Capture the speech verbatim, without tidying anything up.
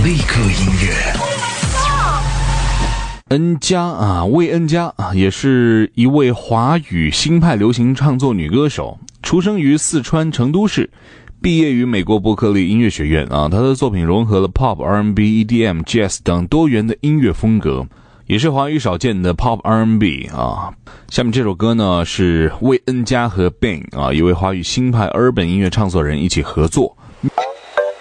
那个音乐。 恩佳啊，魏恩佳啊，也是一位华语新派流行创作女歌手，出生于四川成都市，毕业于美国伯克利音乐学院啊。她的作品融合了 Pop、R and B、E D M、Jazz 等多元的音乐风格，也是华语少见的 Pop、R and B 啊。下面这首歌呢是魏恩佳和 Ben 啊，一位华语新派 Urban 音乐创作人一起合作。